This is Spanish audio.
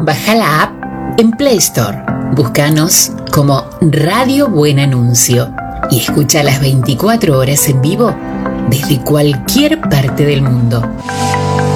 Baja la app en Play Store. Búscanos como Radio Buen Anuncio y escucha las 24 horas en vivo desde cualquier parte del mundo.